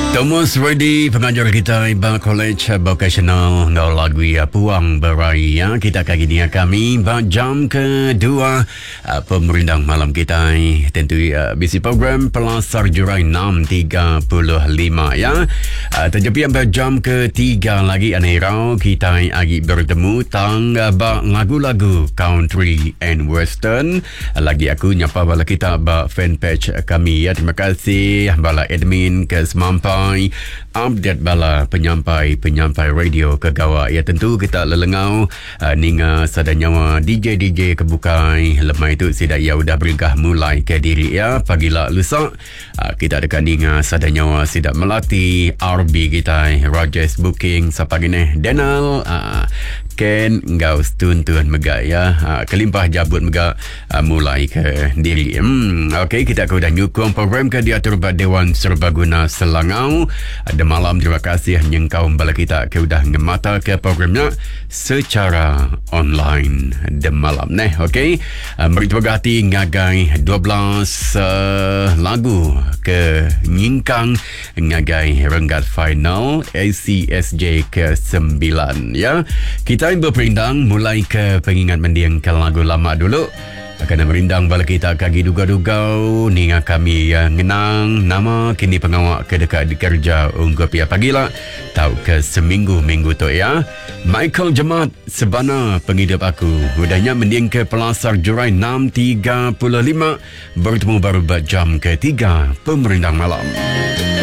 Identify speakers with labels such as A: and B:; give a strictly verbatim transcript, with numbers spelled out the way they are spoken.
A: Thomas Reddy, pengajar kita Iba College Vocational ngau lagu ya Puang Beraya. Kita kali ni kami jam kedua uh, pemerindang malam kita tentu uh, bisi program Pelasar Jurai enam tiga puluh lima ya. Uh, Terjepi sampai jam ketiga lagi anehirau kita lagi bertemu tang uh, lagu-lagu country and western. Uh, lagi aku nyapa bala kita ba fanpage kami ya. Terima kasih bala admin ke semampai update bala penyampai-penyampai radio ke gawa. Ya tentu kita lelengau uh, ninga sadanyawa D J D J kebukai lemah itu sidak ya udah bergah mulai ke diri ya pagila lusa uh, kita dekat ninga sadanyawa sidak melatih R B kita Rogers booking sapagine Denal uh, Ken ngau stun-tun mega ya uh, kelimpah jabut mega uh, mulai ke diri. Hmm, okey kita kau dah nyukung program ke diatur ba Dewan Serbaguna Selangau. Ada malam terima kasih nyengkau bala kita ke udah ngemata ke programnya secara online de malam neh. Okey uh, mari tergati ngagai dua belas uh, lagu ke nyingkang ngagai renggat final A C S J ke sembilan ya. Kita berperindang mulai ke pengingat mendiang ke lagu lama dulu. Akan merindang bala kita kagi duga-duga ninga kami yang ngenang nama kini pengawak ke dekat di kerja unggup ya pagilah tahu ke seminggu-minggu tu ya. Michael Jemat sebana penghidup aku udahnya mendiang ke Pelasar Jurai enam tiga puluh lima bertemu baru jam ketiga pemerindang malam.